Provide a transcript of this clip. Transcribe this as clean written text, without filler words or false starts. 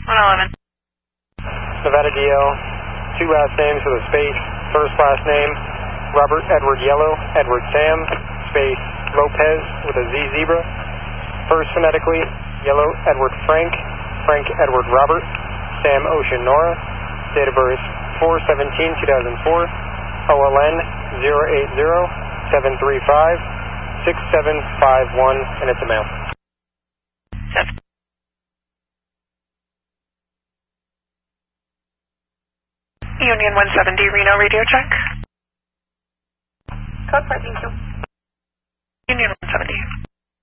111. Nevada DL, 2 last names with a space, first last name, Robert Edward Yellow, Edward Sam, space, Lopez with a Z zebra. First phonetically, Yellow Edward Frank, Frank Edward Robert, Sam Ocean Nora, date of birth 4/17/2004, OLN 080-735-6751, and it's a male. Union 170, Reno radio check. Code 4, thank you. Union 170.